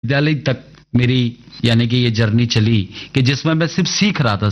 विद्यालय तक मेरी यानी कि ये जर्नी चली कि जिसमें मैं सिर्फ सीख रहा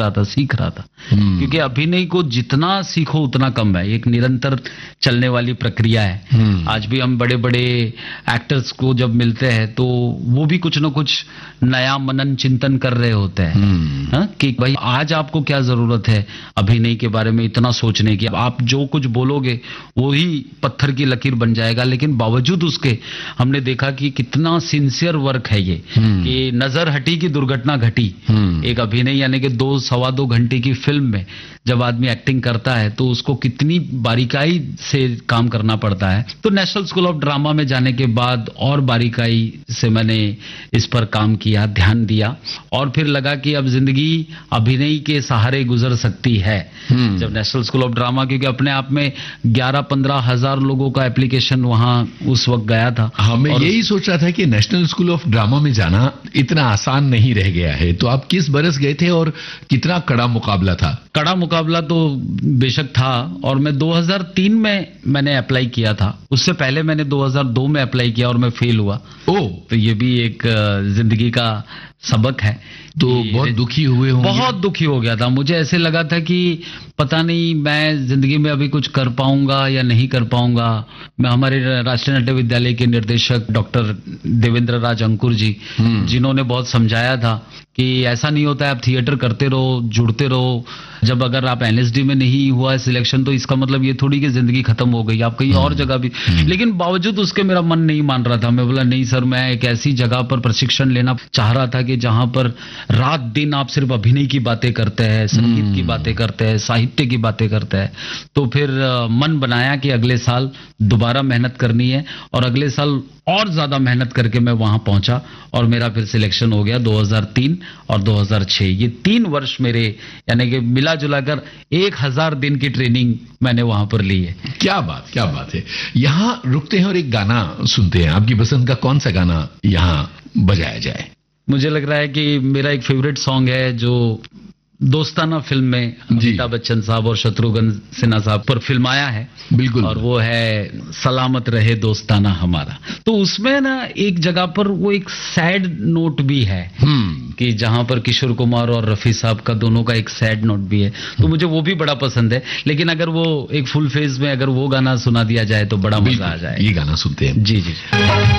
था। क्योंकि अभिनय को जितना सीखो उतना कम है, एक निरंतर चलने वाली प्रक्रिया है। आज भी हम बड़े बड़े एक्टर्स को जब मिलते हैं तो वो भी कुछ ना कुछ नया मनन चिंतन कर रहे होते हैं कि भाई आज आपको क्या जरूरत है अभिनय के बारे में इतना सोचने की। आप जो कुछ बोलोगे वो ही पत्थर की लकीर बन जाएगा। लेकिन बावजूद उसके हमने देखा कि कितना सिंसियर वर्क है ये, कि नजर हटी की दुर्घटना घटी। एक अभिनय यानी कि 2-2.25 घंटे की फिल्म में जब आदमी एक्टिंग करता है तो उसको कितनी बारीकाई से काम करना पड़ता है। तो नेशनल स्कूल ऑफ ड्रामा में जाने के बाद और बारीकाई से मैंने इस पर काम किया, ध्यान दिया, और फिर लगा कि अब जिंदगी अभिनय के सहारे गुजर सकती है। जब नेशनल स्कूल ऑफ ड्रामा, क्योंकि अपने आप में 11-15 हजार लोगों का एप्लीकेशन वहां उस वक्त गया था। मैं यही सोच रहा था कि नेशनल स्कूल ऑफ ड्रामा में जाना इतना आसान नहीं रह गया है। तो आप किस बरस गए थे और कितना कड़ा मुकाबला था? कड़ा मुकाबला तो बेशक था, और मैं 2003 में मैंने अप्लाई किया था। उससे पहले मैंने 2002 में अप्लाई किया और मैं फेल हुआ। तो ये भी एक जिंदगी का सबक है। तो बहुत दुखी हुए होंगे? बहुत दुखी हो गया था। मुझे ऐसे लगा था कि पता नहीं मैं जिंदगी में अभी कुछ कर पाऊंगा या नहीं कर पाऊंगा। मैं हमारे राष्ट्रीय नाट्य विद्यालय के निर्देशक डॉक्टर देवेंद्र राज अंकुर जी, जिन्होंने बहुत समझाया था कि ऐसा नहीं होता है, आप थिएटर करते रहो, जुड़ते रहो। जब अगर आप एनएसडी में नहीं हुआ है सिलेक्शन तो इसका मतलब ये थोड़ी कि जिंदगी खत्म हो गई, आप कहीं और जगह भी। लेकिन बावजूद उसके मेरा मन नहीं मान रहा था। मैं बोला नहीं सर, मैं एक ऐसी जगह पर प्रशिक्षण लेना चाह रहा था कि जहां पर रात दिन आप सिर्फ अभिनय की बातें करते हैं, संगीत की बातें करते हैं, साहित्य की बातें करते हैं। तो फिर मन बनाया कि अगले साल दोबारा मेहनत करनी है, और अगले साल और ज्यादा मेहनत करके मैं वहां पहुंचा और मेरा फिर सिलेक्शन हो गया 2003 और 2006। ये 3 वर्ष मेरे यानी कि मिला जुलाकर 1000 दिन की ट्रेनिंग मैंने वहां पर ली है। क्या बात है। यहाँ रुकते हैं और एक गाना सुनते हैं। आपकी पसंद का कौन सा गाना यहाँ बजाया जाए? मुझे लग रहा है कि मेरा एक फेवरेट सॉन्ग है जो दोस्ताना फिल्म में अमिताभ बच्चन साहब और शत्रुघ्न सिन्हा साहब पर फिल्माया है। बिल्कुल। और वो है सलामत रहे दोस्ताना हमारा। तो उसमें ना एक जगह पर वो एक सैड नोट भी है कि जहां पर किशोर कुमार और रफी साहब का दोनों का एक सैड नोट भी है। तो मुझे वो भी बड़ा पसंद है। लेकिन अगर वो एक फुल फेज में अगर वो गाना सुना दिया जाए तो बड़ा मजा आ जाए। ये गाना सुनते हैं। जी।